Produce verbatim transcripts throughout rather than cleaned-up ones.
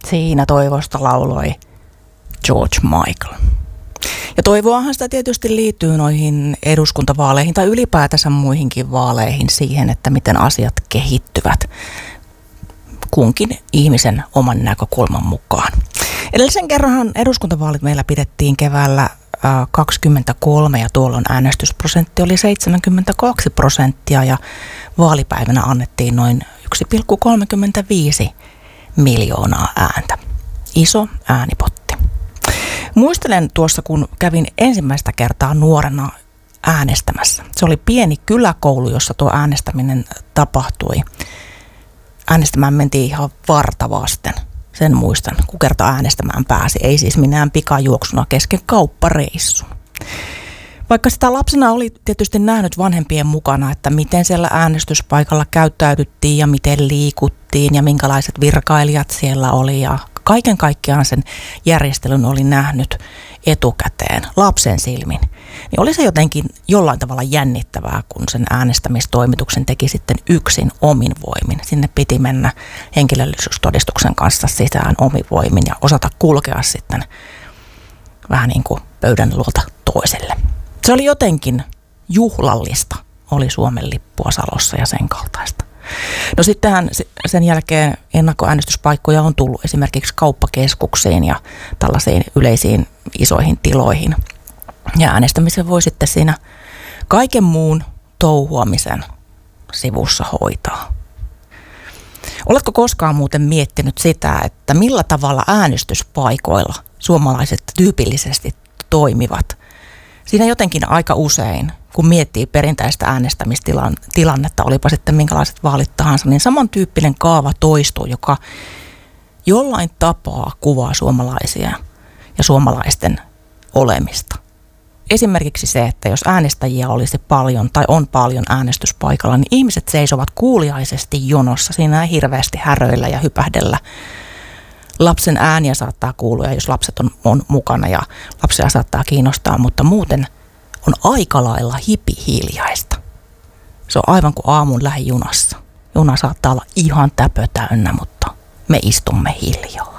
Siinä toivosta lauloi George Michael. Ja toivoahan sitä tietysti liittyy noihin eduskuntavaaleihin tai ylipäätänsä muihinkin vaaleihin siihen, että miten asiat kehittyvät kunkin ihmisen oman näkökulman mukaan. Edellisen kerran eduskuntavaalit meillä pidettiin keväällä kaksikymmentäkolme ja tuolloin äänestysprosentti oli seitsemänkymmentäkaksi prosenttia ja vaalipäivänä annettiin noin yksi pilkku kolmekymmentäviisi miljoonaa ääntä. Iso äänipotti. Muistelen tuossa, kun kävin ensimmäistä kertaa nuorena äänestämässä. Se oli pieni kyläkoulu, jossa tuo äänestäminen tapahtui. Äänestämään mentiin ihan varta vasten. Sen muistan, kun kerta äänestämään pääsi. Ei siis minään pikajuoksuna kesken kauppareissun. Vaikka sitä lapsena oli tietysti nähnyt vanhempien mukana, että miten siellä äänestyspaikalla käyttäydyttiin ja miten liikuttiin ja minkälaiset virkailijat siellä oli ja kaiken kaikkiaan sen järjestelyn oli nähnyt etukäteen lapsen silmin, niin oli se jotenkin jollain tavalla jännittävää, kun sen äänestämistoimituksen teki sitten yksin omin voimin. Sinne piti mennä henkilöllisyystodistuksen kanssa sisään omin voimin ja osata kulkea sitten vähän niin kuin pöydän luolta toiselle. Se oli jotenkin juhlallista, oli Suomen lippua Salossa ja sen kaltaista. No sittenhän sen jälkeen ennakkoäänestyspaikkoja on tullut esimerkiksi kauppakeskuksiin ja tällaisiin yleisiin isoihin tiloihin. Ja äänestämisen voi sitten siinä kaiken muun touhuamisen sivussa hoitaa. Oletko koskaan muuten miettinyt sitä, että millä tavalla äänestyspaikoilla suomalaiset tyypillisesti toimivat? Siinä jotenkin aika usein, kun miettii perinteistä äänestämistilannetta, olipa sitten minkälaiset vaalit tahansa, niin samantyyppinen kaava toistuu, joka jollain tapaa kuvaa suomalaisia ja suomalaisten olemista. Esimerkiksi se, että jos äänestäjiä olisi paljon tai on paljon äänestyspaikalla, niin ihmiset seisovat kuuliaisesti jonossa. Siinä ei hirveästi häröillä ja hypähdellä. Lapsen ääniä saattaa kuulua, jos lapset on, on mukana ja lapsia saattaa kiinnostaa, mutta muuten on aika lailla hipihiiliaista. Se on aivan kuin aamun lähijunassa. Juna saattaa olla ihan täpö täynnä, mutta me istumme hiljaa.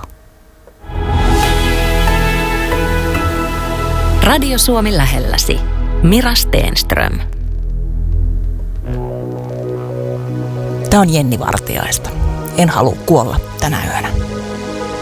Radio Suomi lähelläsi. Mira Stenström. Tämä on Jenni Vartiaista. En halua kuolla tänä yönä.